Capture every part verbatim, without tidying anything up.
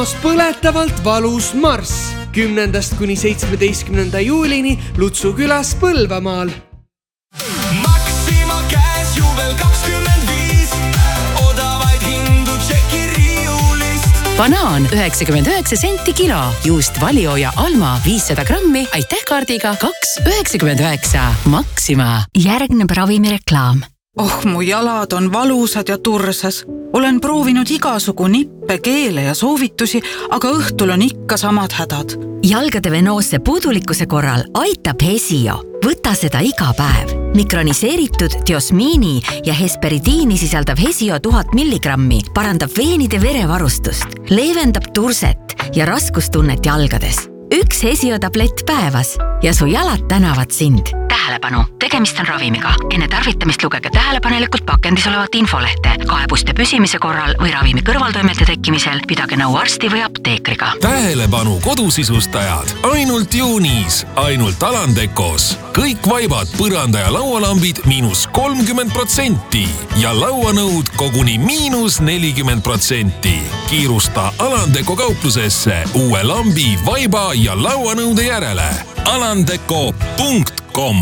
Põletavalt valus marss kümnendast kuni seitsmeteistkümnenda juulini Lutsu külas Põlvamaal. Maxima käes juubel kakskümmend viis, odavaid hindu tšeki riiulist. Banaan üheksakümmend üheksa senti kilo, juust Valio ja Alma viissada grammi, aitäh kaardiga kaks üheksakümmend üheksa. Maxima. Järgneb ravimireklaam. Oh, mu jalad on valusad ja tursas. Olen proovinud igasugu nippe, keele ja soovitusi, aga õhtul on ikka samad hädad. Jalgade venoosse puudulikkuse korral aitab Hesio. Võta seda iga päev. Mikroniseeritud diosmiini ja hesperidiini sisaldav Hesio tuhat milligrammi parandab veenide verevarustust, leevendab turset ja raskustunnet jalgades. Üks Hesio tablett päevas ja su jalad tänavad sind. Tähelepanu, tegemist on ravimiga. Enne tarvitamist lugege tähelepanelikult pakendis olevat infolehte. Kaebuste püsimise korral või ravimi kõrvaltoimete tekkimisel pidage nõu arsti või apteekriga. Tähelepanu kodusisustajad! Ainult juunis, ainult Alandekos. Kõik vaibad, põranda ja laualambid miinus kolmkümmend protsenti ja lauanõud koguni miinus nelikümmend protsenti. Kiirusta Alandeko kauplusesse uue lambi, vaiba ja lauanõude järele. alandeko punkt kom.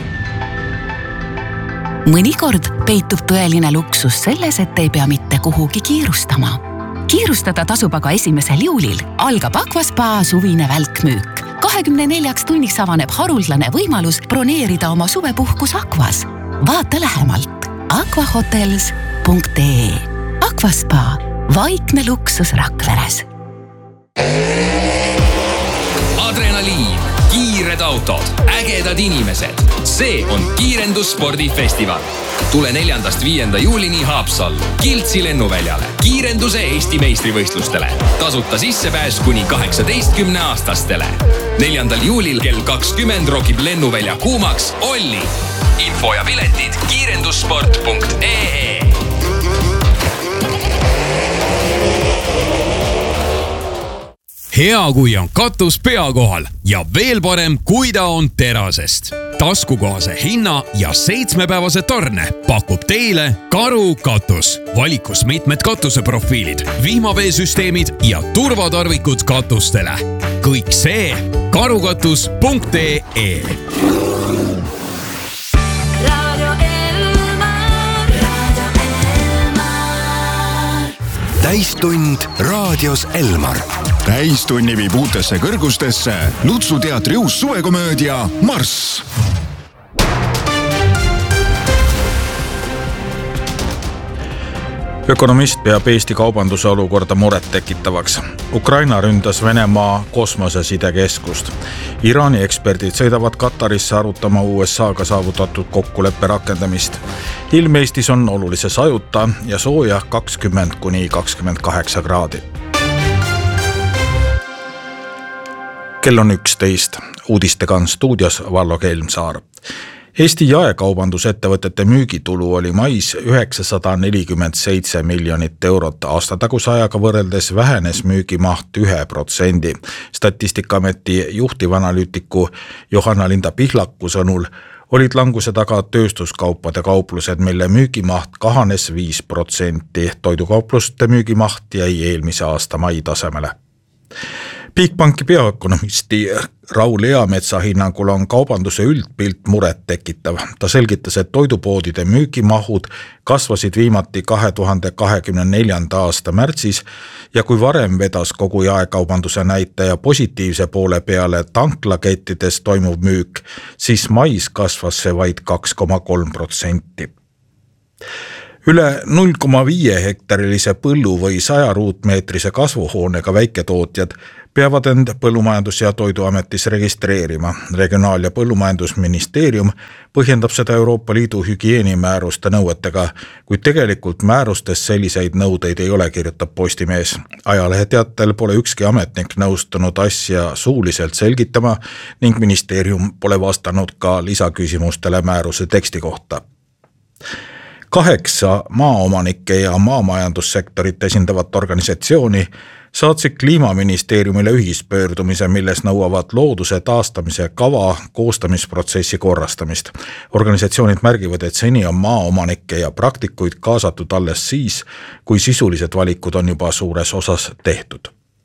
Mõnikord peitub tõeline luksus selles, et ei pea mitte kuhugi kiirustama. Kiirustada tasub aga esimesel juulil. Algab Aquaspa suvine välkmüük. kahekümne neljaks tunniks avaneb haruldane võimalus broneerida oma suvepuhkus Aquas. Vaata lähemalt aquahotels punkt ee. Aquaspa. Vaikne luksus Rakveres. Adrenaliin, kiired autod, ägedad inimesed. See on Kiirendusspordifestival. Tule neljandast viienda juulini Haapsallu, Kiltsi lennuväljale, kiirenduse Eesti meistrivõistlustele. Tasuta sissepääs kuni kaheksateistkümne aastastele. neljandal juulil kell kakskümmend rokib lennuvälja kuumaks Olli. Info ja piletid kiirendussport punkt ee. Hea, kui on katus pea kohal ja veel parem, kui ta on terasest. Taskukohase hinna ja seitsmepäevase tarne pakub teile Karu katus. Valikus mitmed katuseprofiilid, vihmaveesüsteemid ja turvatarvikud katustele. Kõik see karukatus punkt ee. Täistund raadios Elmar. Täistunni viib uutesse kõrgustesse Lutsu teatri uus suvekomöödia Marss. Ökonomist peab Eesti kaubanduse olukorda muret tekitavaks. Ukraina ründas Venemaa kosmosesidekeskust. Iraani eksperdid sõidavad Katarisse arutama U S A-ga saavutatud kokkuleppe rakendamist. Ilm Eestis on olulise sajuta ja sooja kakskümmend kuni kakskümmend kaheksa kraadi. Kell on üksteist. Uudistega on stuudios Vallo Kelmsaar. Eesti jaekaubandusettevõtete müügitulu oli mais üheksasada nelikümmend seitse miljonit eurot. Aastataguse ajaga võrreldes vähenes müügimaht ühe protsendi. Statistikaameti juhtivanalüütiku Johanna-Linda Pihlaku sõnul olid languse taga tööstuskaupade kauplused, mille müügimaht kahanes viis protsenti. Toidukaupluste müügimaht jäi eelmise aasta mai tasemele. Bigbanki peaökonomisti Raul Eametsa hinnangul on kaubanduse üldpilt muret tekitav. Ta selgitas, et toidupoodide müügimahud kasvasid viimati kahe tuhande kahekümne neljanda aasta märtsis ja kui varem vedas kogu jaekaubanduse näitaja positiivse poole peale tanklakettides toimuv müük, siis mais kasvas see vaid kaks koma kolm protsenti. Üle null koma viis hektarilise põllu või saja ruutmeetrise kasvuhoonega väiketootjad peavad end Põllumajandus- ja Toiduametis registreerima. Regionaal- ja Põllumajandusministeerium põhjendab seda Euroopa Liidu hügieenimääruste nõuetega, kuid tegelikult määrustes selliseid nõudeid ei ole, kirjutab Postimees. Ajalehe teatel pole ükski ametnik nõustunud asja suuliselt selgitama ning ministeerium pole vastanud ka lisaküsimustele määruse teksti kohta. Kaheksa maaomanike ja maamajandussektorit esindavat organisatsiooni saatsid Kliimaministeeriumile ühispöördumise, milles nõuavad looduse taastamise kava koostamisprotsessi korrastamist. Organisatsioonid märgivad, et seni on maaomanikke ja praktikuid kaasatud alles siis, kui sisulised valikud on juba suures osas tehtud.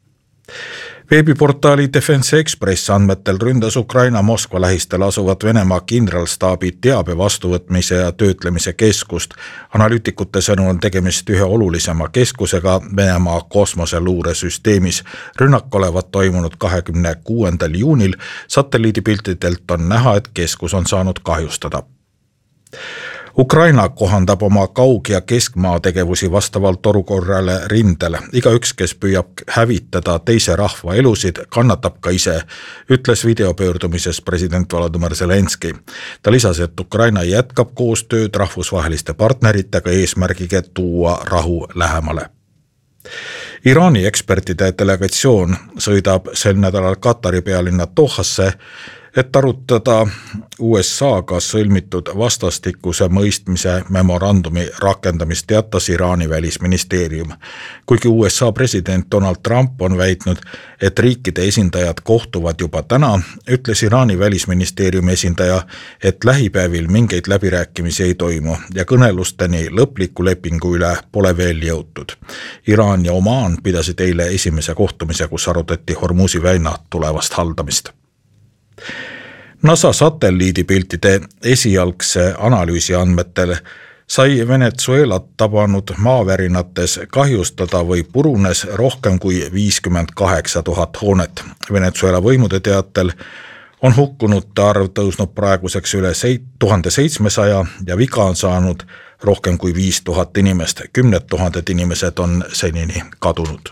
Veebiportaali Defense Express andmetel ründas Ukraina Moskva lähistel asuvat Venemaa kindralstaabi teabe vastuvõtmise ja töötlemise keskust. Analüütikute sõnul on tegemist ühe olulisema keskusega Venemaa kosmoseluuresüsteemis. Rünnak olevat toimunud kahekümne kuuendal juunil. Satelliidipiltidelt on näha, et keskus on saanud kahjustada. Ukraina kohandab oma kaug- ja keskmaa tegevusi vastavalt olukorrale rindel. Igaüks, kes püüab hävitada teise rahva elusid, kannatab ka ise, ütles videopöördumises president Volodymyr Zelenski. Ta lisas, et Ukraina jätkab koostööd rahvusvaheliste partneritega eesmärgiga tuua rahu lähemale. Iraani ekspertide delegatsioon sõidab sel nädalal Katari pealinna Dohasse, et arutada U S A-ga sõlmitud vastastikuse mõistmise memorandumi rakendamist, teatas Iraani välisministeerium. Kuigi U S A president Donald Trump on väitnud, et riikide esindajad kohtuvad juba täna, ütles Iraani välisministeeriumi esindaja, et lähipäevil mingeid läbirääkimisi ei toimu ja kõnelusteni lõpliku lepingu üle pole veel jõutud. Iraan ja Omaan pidasid eile esimese kohtumise, kus arutati Hormuzi väina tulevast haldamist. NASA satelliidipiltide esialgse analüüsi andmetel sai Venezuelat tabanud maavärinates kahjustada või purunes rohkem kui viiskümmend kaheksa tuhat hoonet. Venezuela võimude teatel on hukkunute arv tõusnud praeguseks üle tuhande seitsmesaja ja viga on saanud rohkem kui viis tuhat inimest. Kümned tuhanded inimesed on senini kadunud.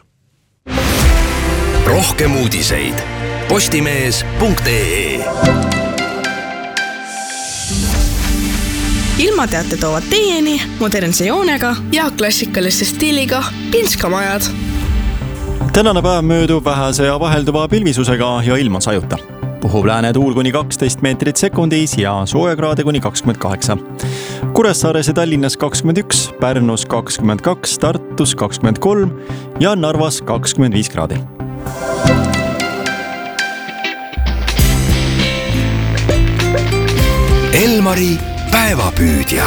Rohkem uudiseid postimees punkt ee. Ilmateate toovad teieni modernse joonega ja klassikaliste stiiliga pinskamajad. Tänane päev möödub vähese ja vahelduva pilvisusega ja ilma sajuta. Puhub lääne tuul kuni kaksteist meetrit sekundis ja soojakraade kuni kakskümmend kaheksa. Kuressaares ja Tallinnas kakskümmend üks, Pärnus kakskümmend kaks, Tartus kakskümmend kolm ja Narvas kakskümmend viis kraadi. Elmari päevapüüdja.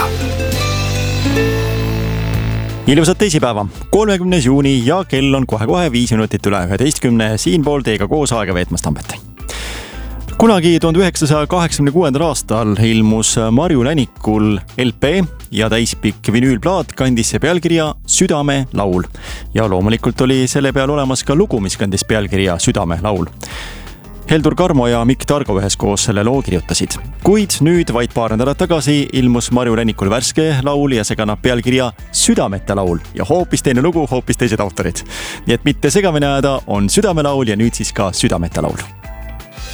Ilusat teisipäeva, kolmekümnes juuni ja kell on kohe-kohe viis minutit üle üheteistkümne, siinpool teiega koos aega veetmast Tambet. Kunagi tuhande üheksasaja kaheksakümne kuuendal aastal ilmus Marju Länikul L P ja täispikk vinüülplaat kandis see pealkirja Südame laul. Ja loomulikult oli selle peal olemas ka lugu, mis kandis pealkirja Südame laul. Heldur Karmo ja Mikk Targo üheskoos selle loo kirjutasid. Kuid nüüd vaid paar nädalat tagasi ilmus Marju Länikul värske laul ja see kannab pealkirja Südamete laul ja hoopis teine lugu, hoopis teised autorid. Nii et mitte segamini ajada on Südame laul ja nüüd siis ka Südamete laul.